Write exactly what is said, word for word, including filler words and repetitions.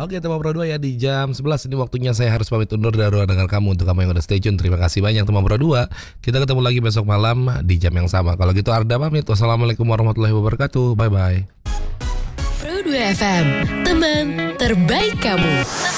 Oke teman Pro dua ya, di jam sebelas ini waktunya saya harus pamit undur dari ruang dengar kamu. Untuk kamu yang udah stay tune, terima kasih banyak teman Pro dua. Kita ketemu lagi besok malam di jam yang sama. Kalau gitu Arda pamit. Wassalamualaikum warahmatullahi wabarakatuh. Bye bye. Pro dua F M, teman terbaik kamu.